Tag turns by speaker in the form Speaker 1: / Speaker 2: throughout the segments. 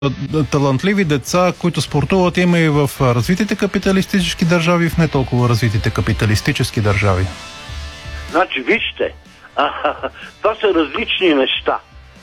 Speaker 1: талантливи деца, които спортуват, има и в развитите капиталистически държави, в не толкова развитите капиталистически държави.
Speaker 2: Значи, вижте, това са различни неща.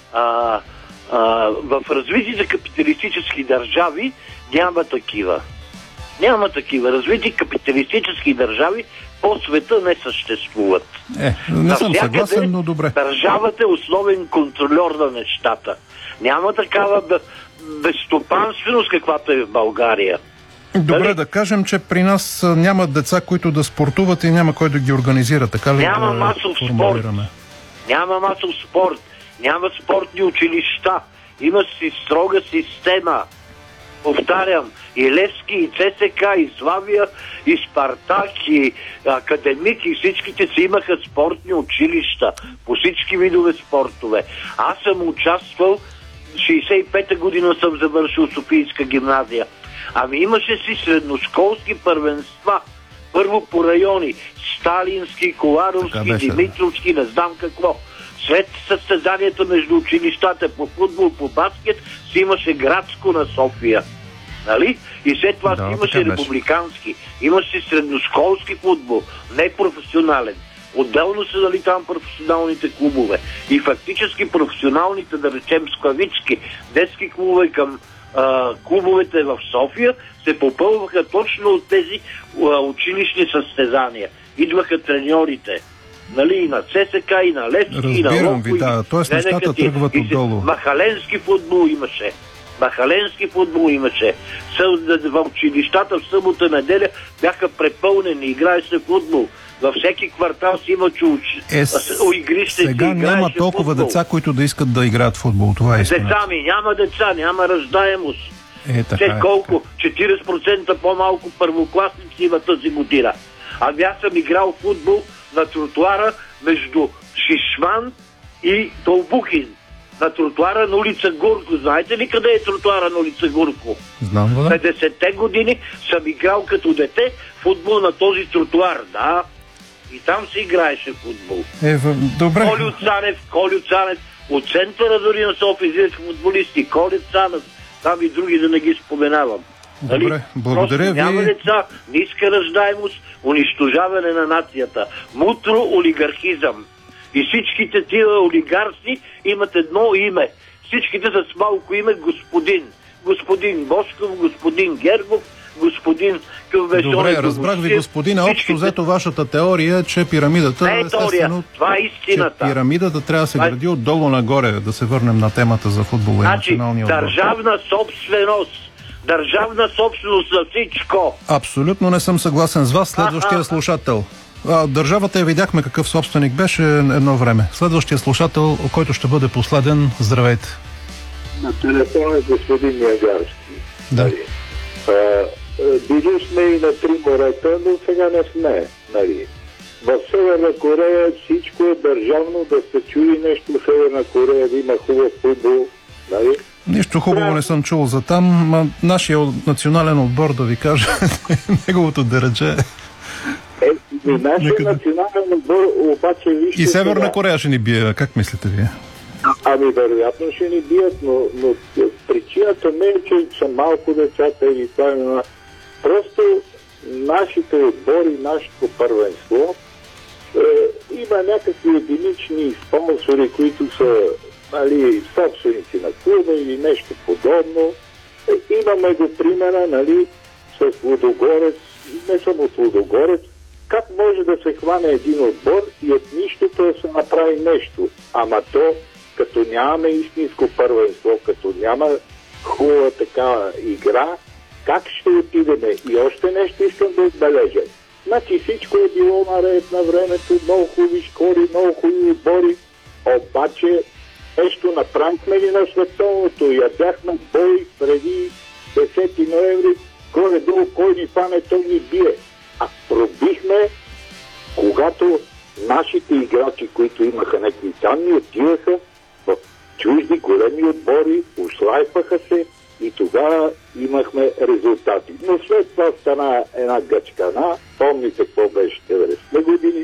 Speaker 2: В развитите капиталистически държави няма такива. Няма такива. Развити капиталистически държави по света не съществуват.
Speaker 1: Не съм съгласен, но добре.
Speaker 2: Държавата е основен контролер на нещата. Няма такава безстопанственост, каквато е в България.
Speaker 1: Добре, да кажем, че при нас няма деца, които да спортуват и няма кой да ги организира. Така ли
Speaker 2: няма масов спорт. Няма масов спорт. Няма спортни училища. Има си строга система. Повтарям, и Левски, и ЦСК, и Славия, и Спартак, и Академик, и всичките си имаха спортни училища по всички видове спортове. Аз съм участвал, 65-та година съм завършил Софийска гимназия. Ами имаше си средношколски първенства. Първо по райони. Сталински, Коларовски, Димитровски, не знам какво. След състезанията между училищата по футбол, по баскет, си имаше градско на София. Нали? И след това си имаше републикански. Имаше средношколски футбол, не професионален. Отделно са дали там професионалните клубове. И фактически професионалните, да речем скавички, детски клубове към клубовете в София се попълваха точно от тези училищни състезания. Идваха треньорите. Нали, и на ЦСК, и на Левски, и на Локо.
Speaker 1: Ви, да. Тоест нещата тръгват отдолу.
Speaker 2: Махаленски футбол имаше. В училищата в събота неделя бяха препълнени. Играеше футбол. Във всеки квартал си има игрище.
Speaker 1: Сега няма толкова футбол. Деца, които да искат да играят футбол. Това е истина.
Speaker 2: Няма деца, няма раждаемост. Колко? 40% по-малко първокласници има тази година. Ами аз съм играл футбол на тротуара между Шишман и Толбухин. На тротуара на улица Гурко. Знаете ли къде е тротуара на улица Гурко?
Speaker 1: Знам, да.
Speaker 2: 50-те години съм играл като дете футбол на този тротуар, да. И там се играеше футбол.
Speaker 1: Добре.
Speaker 2: Колю Цанев. От центъра дори на София излизаха футболисти. Колю Цанев. Там и други да не ги споменавам.
Speaker 1: Добре, благодаря ви.
Speaker 2: Няма деца, ниска раждаемост, унищожаване на нацията. Мутро олигархизъм. И всичките тия олигарси имат едно име. Всичките с малко име господин. Господин Бошков, господин Гергов, господин Кълбешон.
Speaker 1: Добре, разбрах ви, господина. Общо взето вашата теория, че пирамидата...
Speaker 2: Не е теория, това е истината.
Speaker 1: Че пирамидата трябва да се гради отдолу нагоре, да се върнем на темата за футбола и националния отбор.
Speaker 2: Държавна собственост за всичко.
Speaker 1: Абсолютно не съм съгласен с вас. Следващия слушател. Държавата я видяхме какъв собственик беше едно време. Следващия слушател, който ще бъде последен, здравейте.
Speaker 3: На телефона е господин Нягарски.
Speaker 1: Да.
Speaker 3: Били сме и на 3 морета, но сега не сме. Нали. В Северна Корея всичко е държавно, да се чуи нещо в Северна Корея, да има хубав футбол. Нали.
Speaker 1: Нищо хубаво не съм чул за там. Нашия национален отбор, да ви кажа, неговото дередже.
Speaker 3: Нашия национален отбор обаче вижте...
Speaker 1: И Северна Корея ще ни бие, как мислите вие?
Speaker 3: Ами вероятно ще ни бият, но причината не е, че са малко децата или това е... Просто нашите отбори, нашето първенство има някакви единични спонсори, които са собственици на клуба или нещо подобно. Имаме го примера, с Лудогорец. Не съм от Лудогорец. Как може да се хване един отбор и от нищото да се направи нещо? Ама то, като нямаме истинско първенство, като няма хубава такава игра, как ще отидеме? И още нещо искам да отбележа. Значи всичко е било наред на времето, много хубави школи, много хубави отбори, обаче нещо направихме ли на световното? Ядяхме бой преди 10 ноември, горе-долу кой ни пане, той ни бие. А пробихме, когато нашите играчи, които имаха някакви данни, отиваха в чужди големи отбори, услайпаха се и тогава имахме резултати. Но след това стана една гъчкана, помните какво беше 90 години,